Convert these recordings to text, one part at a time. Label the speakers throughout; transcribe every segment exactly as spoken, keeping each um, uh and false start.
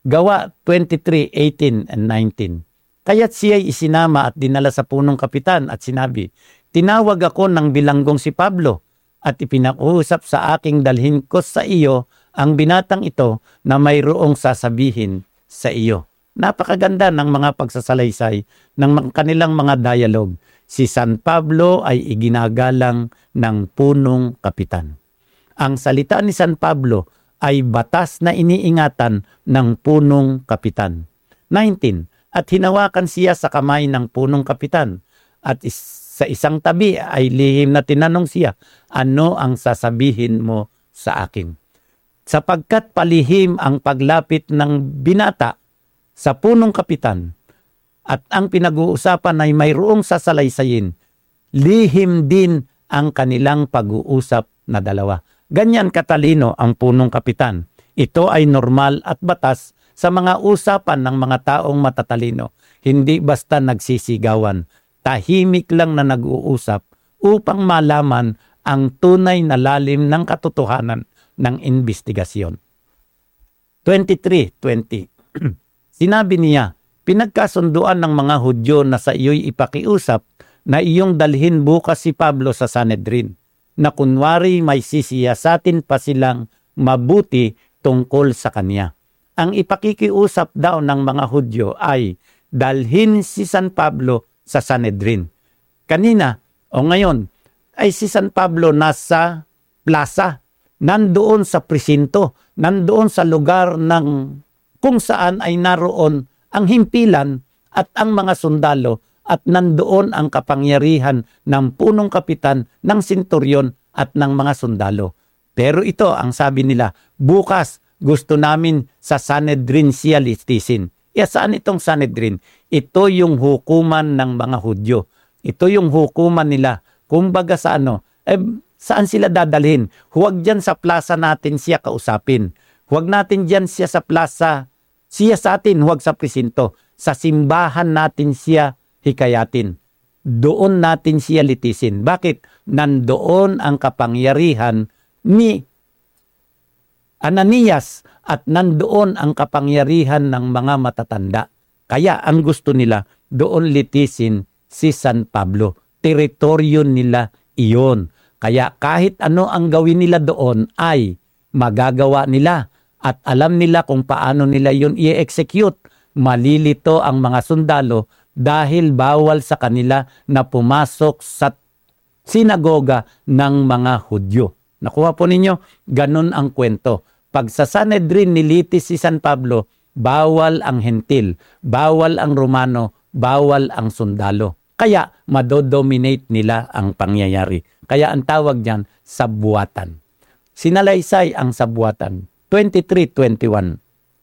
Speaker 1: Gawa twenty-three, eighteen and nineteen. Kaya't siya'y isinama at dinala sa punong kapitan at sinabi, tinawag ako ng bilanggong si Pablo at ipinakuusap sa aking dalhin ko sa iyo ang binatang ito na mayroong sasabihin sa iyo. Napakaganda ng mga pagsasalaysay ng kanilang mga dialogue. Si San Pablo ay iginagalang ng punong kapitan. Ang salita ni San Pablo ay batas na iniingatan ng punong kapitan. nineteen. At hinawakan siya sa kamay ng punong kapitan. At is, sa isang tabi ay lihim na tinanong siya, ano ang sasabihin mo sa akin? Sapagkat palihim ang paglapit ng binata sa punong kapitan at ang pinag-uusapan ay mayroong sasalaysayin, lihim din ang kanilang pag-uusap na dalawa. Ganyan katalino ang punong kapitan. Ito ay normal at batas sa mga usapan ng mga taong matatalino. Hindi basta nagsisigawan. Tahimik lang na nag-uusap upang malaman ang tunay na lalim ng katotohanan ng investigasyon. twenty-three, twenty. Sinabi niya, pinagkasunduan ng mga Hudyo na sa iyo'y ipakiusap na iyong dalhin bukas si Pablo sa Sanhedrin, na kunwari may sisiyasatin pa silang mabuti tungkol sa kanya. Ang ipakikiusap daw ng mga Hudyo ay dalhin si San Pablo sa Sanhedrin. Kanina o ngayon ay si San Pablo nasa plaza, nandoon sa presinto, nandoon sa lugar ng kung saan ay naroon ang himpilan at ang mga sundalo at nandoon ang kapangyarihan ng punong kapitan, ng senturyon at ng mga sundalo. Pero ito ang sabi nila, bukas gusto namin sa Sanhedrin siya listisin. E saan itong Sanhedrin? Ito yung hukuman ng mga Hudyo. Ito yung hukuman nila. Kumbaga sa ano, eh, saan sila dadalhin? Huwag dyan sa plaza natin siya kausapin. Huwag natin dyan siya sa plaza, siya sa atin, huwag sa presinto. Sa simbahan natin siya hikayatin. Doon natin siya litisin. Bakit? Nandoon ang kapangyarihan ni Ananias at nandoon ang kapangyarihan ng mga matatanda. Kaya ang gusto nila, doon litisin si San Pablo. Teritoryo nila iyon. Kaya kahit ano ang gawin nila doon ay magagawa nila at alam nila kung paano nila yun i-execute. Malilito ang mga sundalo dahil bawal sa kanila na pumasok sa sinagoga ng mga Hudyo. Nakuha po ninyo? Ganun ang kwento. Pag sa Sanhedrin nilitis si San Pablo, bawal ang hentil, bawal ang Romano, bawal ang sundalo. Kaya madodominate nila ang pangyayari. Kaya ang tawag diyan, sabwatan. Sinalaysay ang sabwatan. twenty-three, twenty-one.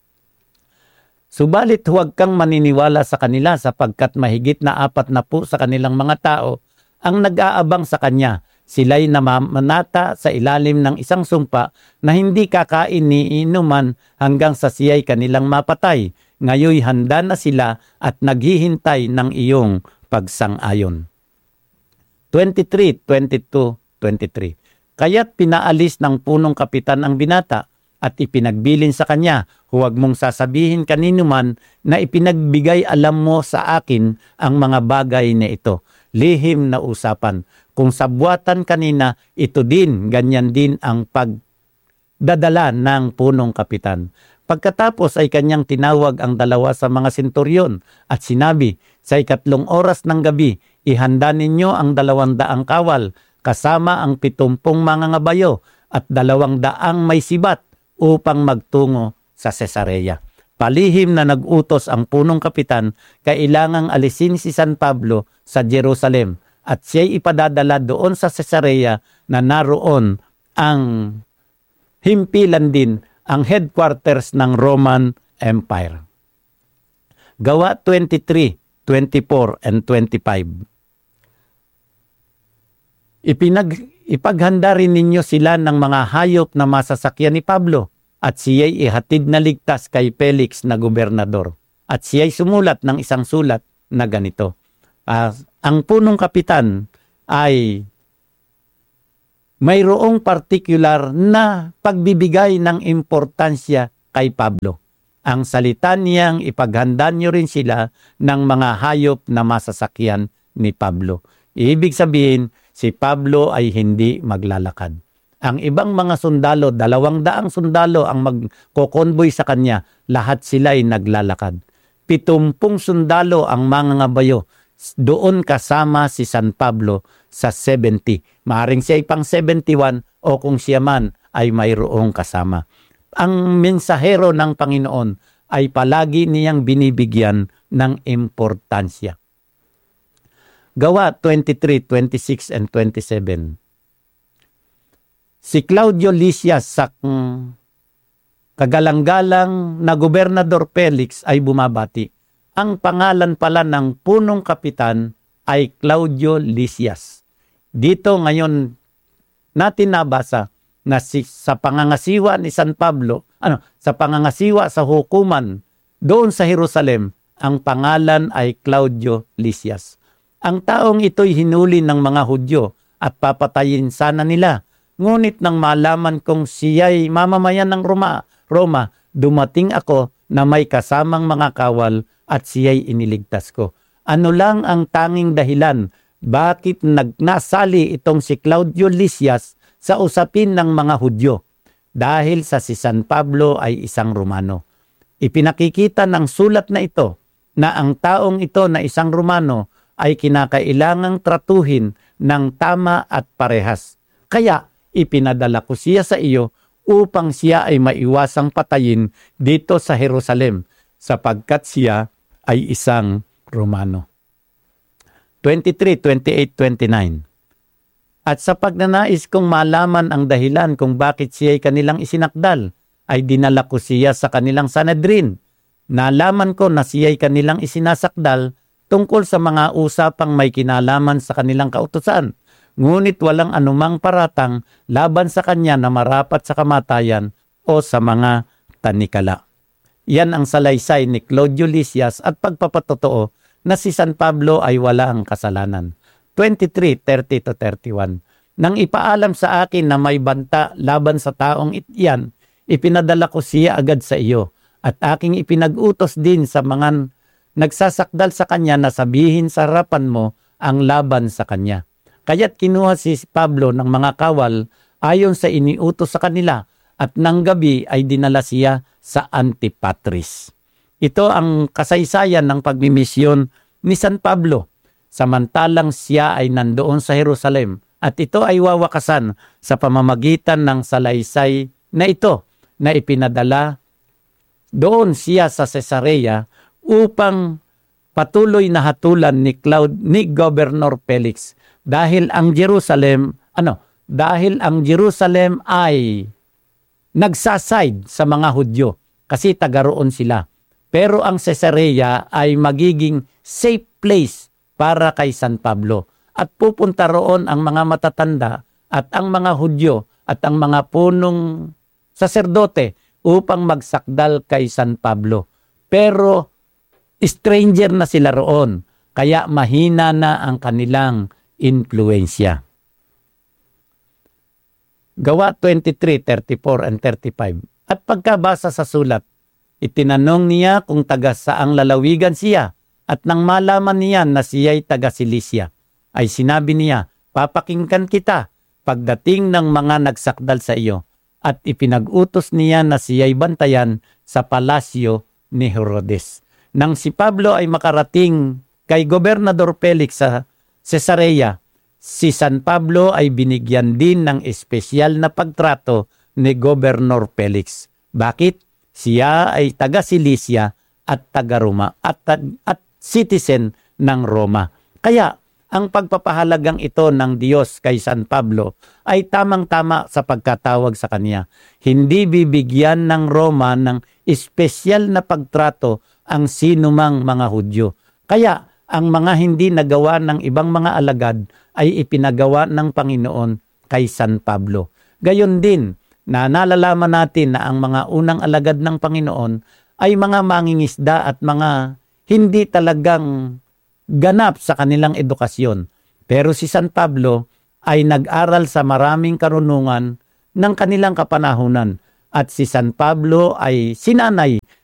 Speaker 1: Subalit huwag kang maniniwala sa kanila sapagkat mahigit na apat na po sa kanilang mga tao ang nag-aabang sa kanya. Sila'y namamanata sa ilalim ng isang sumpa na hindi kakain ni inuman hanggang sa siya'y kanilang mapatay. Ngayoy handa na sila at naghihintay ng iyong pagsang-ayon. twenty-three, twenty-two, twenty-three. Kaya't pinaalis ng punong kapitan ang binata at ipinagbilin sa kanya, huwag mong sasabihin kanino man na ipinagbigay alam mo sa akin ang mga bagay na ito. Lihim na usapan. Kung sabwatan kanina, ito din, ganyan din ang pagdadala ng punong kapitan. Pagkatapos ay kanyang tinawag ang dalawa sa mga senturyon at sinabi, sa ikatlong oras ng gabi, ihanda ninyo ang dalawang daang kawal, kasama ang pitumpong mga ngabayo at dalawang daang may sibat upang magtungo sa Cesarea. Palihim na nag-utos ang punong kapitan, kailangang alisin si San Pablo sa Jerusalem at siya'y ipadadala doon sa Cesarea na naroon ang himpilan din ang headquarters ng Roman Empire. Gawa twenty-three, twenty-four and twenty-five. Ipinag, ipaghanda rin ninyo sila ng mga hayop na masasakyan ni Pablo at siya'y ihatid na ligtas kay Felix na gobernador. At siya'y sumulat ng isang sulat na ganito. Uh, ang punong kapitan ay mayroong particular na pagbibigay ng importansya kay Pablo. Ang salita niyang ipaghanda niyo rin sila ng mga hayop na masasakyan ni Pablo. Ibig sabihin, si Pablo ay hindi maglalakad. Ang ibang mga sundalo, dalawang daang sundalo ang magkokonvoy sa kanya, lahat sila ay naglalakad. Pitumpung sundalo ang mga ngabayo, doon kasama si San Pablo sa seventy. Maaring siya ay pang seventy-one o kung siya man ay mayroong kasama. Ang mensahero ng Panginoon ay palagi niyang binibigyan ng importansya. Gawa twenty-three, twenty-six, and twenty-seven. Si Claudio Lysias sa kagalang-galang na Gobernador Felix ay bumabati. Ang pangalan pala ng punong kapitan ay Claudio Lysias. Dito ngayon natin nabasa na si, sa pangangasiwa ni San Pablo, ano, sa pangangasiwa sa hukuman doon sa Jerusalem, ang pangalan ay Claudio Lysias. Ang taong ito'y hinuli ng mga Hudyo at papatayin sana nila. Ngunit nang malaman kong siya'y mamamayan ng Roma, Roma, dumating ako na may kasamang mga kawal at siya'y iniligtas ko. Ano lang ang tanging dahilan bakit nagnasali itong si Claudio Lysias sa usapin ng mga Hudyo? Dahil sa si San Pablo ay isang Romano. Ipinakikita ng sulat na ito na ang taong ito na isang Romano ay kinakailangang tratuhin ng tama at parehas. Kaya ipinadala ko siya sa iyo upang siya ay maiwasang patayin dito sa Jerusalem sapagkat siya ay isang Romano. twenty-three, twenty-eight, twenty-nine. At sa pagnanais kong malaman ang dahilan kung bakit siya ay kanilang isinakdal, ay dinala ko siya sa kanilang Sanhedrin. Nalaman ko na siya ay kanilang isinasakdal tungkol sa mga usapang may kinalaman sa kanilang kautusan. Ngunit walang anumang paratang laban sa kanya na marapat sa kamatayan o sa mga tanikala. Yan ang salaysay ni Claudio Lysias at pagpapatotoo na si San Pablo ay wala ang kasalanan. twenty-three, thirty to thirty-one. Nang ipaalam sa akin na may banta laban sa taong iyan, ipinadala ko siya agad sa iyo at aking ipinag-utos din sa mga nagsasakdal sa kanya na sabihin sa harapan mo ang laban sa kanya. Kaya't kinuha si Pablo ng mga kawal ayon sa iniutos sa kanila at nang gabi ay dinala siya sa Antipatris. Ito ang kasaysayan ng pagmimisyon ni San Pablo. Samantalang siya ay nandoon sa Jerusalem at ito ay wawakasan sa pamamagitan ng salaysay na ito na ipinadala doon siya sa Cesarea upang patuloy na hatulan ni Cloud ni Governor Felix dahil ang Jerusalem ano dahil ang Jerusalem ay nagsaside sa mga Hudyo kasi taga roon sila, pero ang Cesarea ay magiging safe place para kay San Pablo at pupunta roon ang mga matatanda at ang mga Hudyo at ang mga punong saserdote upang magsakdal kay San Pablo. Pero stranger na sila roon, kaya mahina na ang kanilang influensya. Gawa twenty-three, thirty-four and thirty-five. At pagkabasa sa sulat, itinanong niya kung taga saang lalawigan siya. At nang malaman niya na siya'y taga Cilicia, ay sinabi niya, papakinggan kita pagdating ng mga nagsakdal sa iyo. At ipinag-utos niya na siya'y bantayan sa palasyo ni Herodes. Nang si Pablo ay makarating kay Gobernador Felix sa Cesarea, si San Pablo ay binigyan din ng espesyal na pagtrato ni Gobernador Felix. Bakit? Siya ay taga Cilicia at taga Roma at, at citizen ng Roma. Kaya ang pagpapahalagang ito ng Diyos kay San Pablo ay tamang-tama sa pagkatawag sa kanya. Hindi bibigyan ng Roma ng espesyal na pagtrato ang sinumang mga Hudyo. Kaya ang mga hindi nagawa ng ibang mga alagad ay ipinagawa ng Panginoon kay San Pablo. Gayon din na nalalaman natin na ang mga unang alagad ng Panginoon ay mga mangingisda at mga hindi talagang ganap sa kanilang edukasyon. Pero si San Pablo ay nag-aral sa maraming karunungan ng kanilang kapanahunan at si San Pablo ay sinanay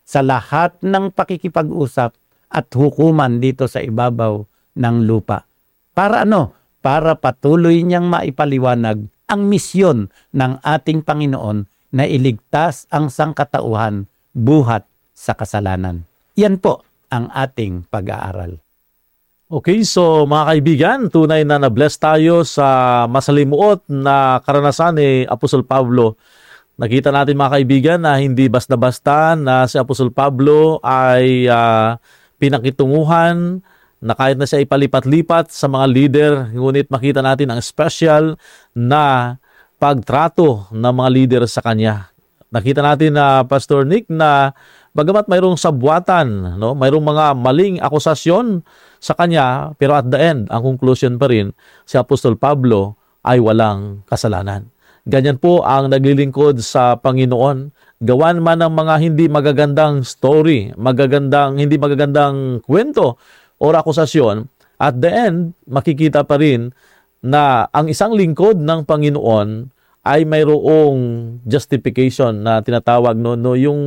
Speaker 1: sa lahat ng pakikipag-usap at hukuman dito sa ibabaw ng lupa. Para ano? Para patuloy niyang maipaliwanag ang misyon ng ating Panginoon na iligtas ang sangkatauhan buhat sa kasalanan. Yan po ang ating pag-aaral.
Speaker 2: Okay, so mga kaibigan, tunay na na-bless tayo sa masalimuot na karanasan ni Apostol Pablo. Nakita natin mga kaibigan na hindi basta-basta na si Apostol Pablo ay uh, pinakitunguhan na kahit na siya ipalipat-lipat sa mga leader, ngunit makita natin ang special na pagtrato ng mga leader sa kanya. Nakita natin na uh, Pastor Nick na bagamat mayroong sabwatan, no, mayroong mga maling akusasyon sa kanya, pero at the end, ang conclusion pa rin, si Apostol Pablo ay walang kasalanan. Ganyan po ang naglilingkod sa Panginoon. Gawan man ng mga hindi magagandang story, magagandang, hindi magagandang kwento o akusasyon, at the end, makikita pa rin na ang isang lingkod ng Panginoon ay mayroong justification na tinatawag, no, no yung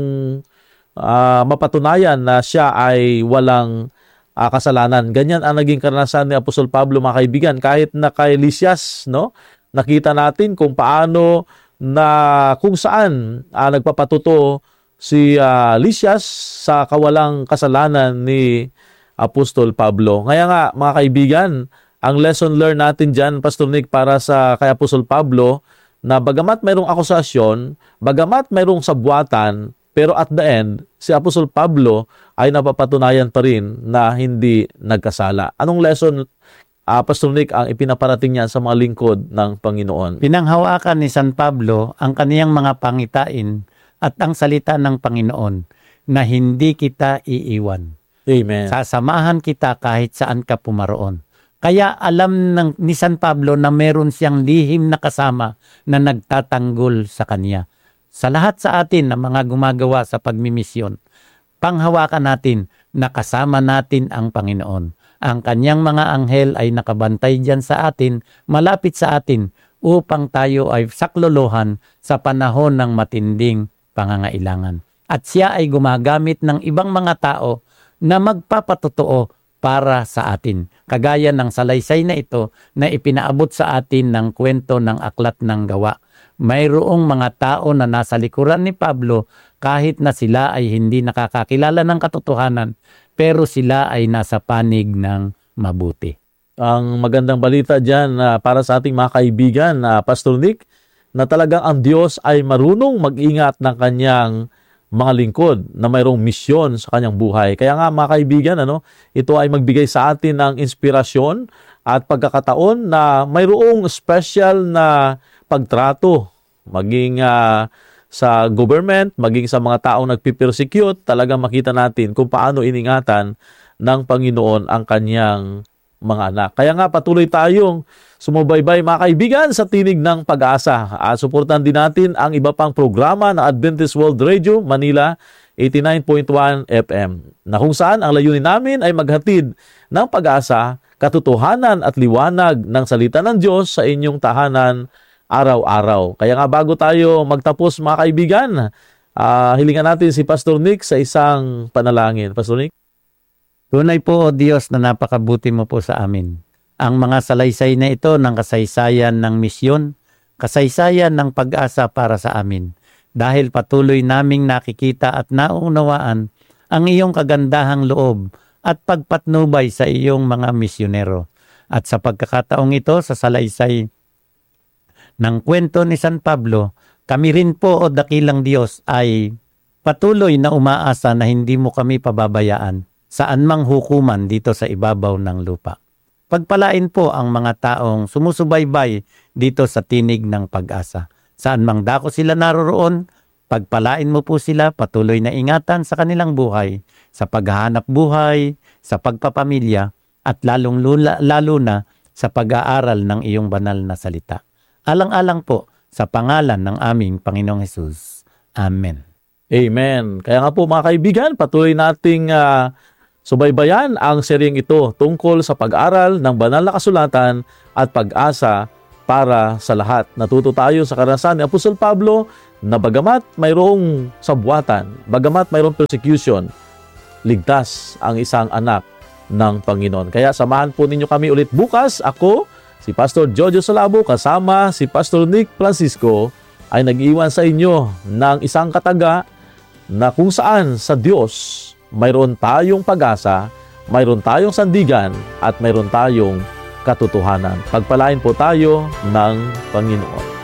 Speaker 2: uh, mapatunayan na siya ay walang uh, kasalanan. Ganyan ang naging karanasan ni Apostol Pablo, mga kaibigan. Kahit na kay Lysias, no, nakita natin kung paano na kung saan uh, nagpapatuto si uh, Lysias sa kawalang kasalanan ni Apostol Pablo. Kaya nga, mga kaibigan, ang lesson learned natin dyan, Pastor Nick, para sa kay Apostol Pablo, na bagamat mayroong akusasyon, bagamat mayroong sabwatan, pero at the end, si Apostol Pablo ay napapatunayan pa rin na hindi nagkasala. Anong lesson, uh, Pastor Nick, ang ipinaparating niya sa mga lingkod ng Panginoon?
Speaker 1: Pinanghawakan ni San Pablo ang kaniyang mga pangitain at ang salita ng Panginoon na hindi kita iiwan.
Speaker 2: Amen.
Speaker 1: Sasamahan kita kahit saan ka pumaroon. Kaya alam ng, ni San Pablo na meron siyang lihim na kasama na nagtatanggol sa kanya. Sa lahat sa atin na mga gumagawa sa pagmimisyon, panghawakan natin na kasama natin ang Panginoon. Ang kanyang mga anghel ay nakabantay dyan sa atin, malapit sa atin, upang tayo ay saklolohan sa panahon ng matinding pangangailangan. At siya ay gumagamit ng ibang mga tao na magpapatotoo para sa atin. Kagaya ng salaysay na ito na ipinaabot sa atin ng kwento ng Aklat ng Gawa. Mayroong mga tao na nasa likuran ni Pablo kahit na sila ay hindi nakakakilala ng katotohanan, pero sila ay nasa panig ng mabuti.
Speaker 2: Ang magandang balita dyan uh, para sa ating mga kaibigan, uh, Pastor Nick, na talagang ang Diyos ay marunong mag-ingat ng kanyang mga lingkod na mayroong misyon sa kanyang buhay. Kaya nga mga kaibigan, ano, ito ay magbigay sa atin ng inspirasyon at pagkakataon na mayroong special na pagtrato, maging uh, sa government, maging sa mga taong nagpipersecute, talagang makita natin kung paano iningatan ng Panginoon ang kanyang mga anak. Kaya nga patuloy tayong sumubaybay mga kaibigan sa Tinig ng Pag-asa. At suportahan din natin ang iba pang programa ng Adventist World Radio Manila eighty-nine point one F M, na kung saan ang layunin namin ay maghatid ng pag-asa, katotohanan at liwanag ng salita ng Diyos sa inyong tahanan araw-araw. Kaya nga bago tayo magtapos mga kaibigan, uh, hilingan natin si Pastor Nick sa isang panalangin. Pastor Nick?
Speaker 1: Tunay po, O Diyos, na napakabuti mo po sa amin. Ang mga salaysay na ito ng kasaysayan ng misyon, kasaysayan ng pag-asa para sa amin. Dahil patuloy naming nakikita at naunawaan ang iyong kagandahang loob at pagpatnubay sa iyong mga misyonero. At sa pagkakataong ito, sa salaysay ng kwento ni San Pablo, kami rin po, O dakilang Diyos, ay patuloy na umaasa na hindi mo kami pababayaan saan mang hukuman dito sa ibabaw ng lupa. Pagpalain po ang mga taong sumusubaybay dito sa Tinig ng Pag-asa. Saan mang dako sila naroroon, pagpalain mo po sila, patuloy na ingatan sa kanilang buhay, sa paghahanap buhay, sa pagpapamilya, at lalong lula, lalo na sa pag-aaral ng iyong banal na salita. Alang-alang po sa pangalan ng aming Panginoong Hesus. Amen.
Speaker 2: Amen. Kaya nga po mga kaibigan, patuloy nating uh, subaybayan ang seryeng ito tungkol sa pag-aral ng banal na kasulatan at pag-asa para sa lahat. Natuto tayo sa karanasan ni Apostol Pablo na bagamat mayroong sabwatan, bagamat mayroong persecution, ligtas ang isang anak ng Panginoon. Kaya samahan po ninyo kami ulit bukas. Ako, si Pastor Jojo Salabo, kasama si Pastor Nick Francisco, ay nag-iwan sa inyo ng isang kataga na kung saan sa Diyos mayroon tayong pag-asa, mayroon tayong sandigan, at mayroon tayong katotohanan. Pagpalain po tayo ng Panginoon.